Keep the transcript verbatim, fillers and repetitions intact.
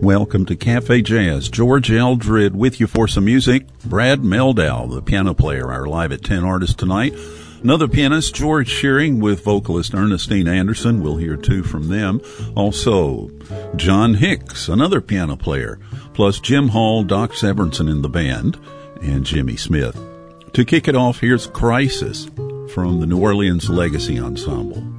Welcome to Cafe Jazz. George Eldred with you for some music. Brad Mehldau, the piano player, our Live at ten artist tonight. Another pianist, George Shearing, with vocalist Ernestine Anderson. We'll hear two from them. Also, John Hicks, another piano player, plus Jim Hall, Doc Severinsen in the band, and Jimmy Smith. To kick it off, here's Crisis from the New Orleans Legacy Ensemble.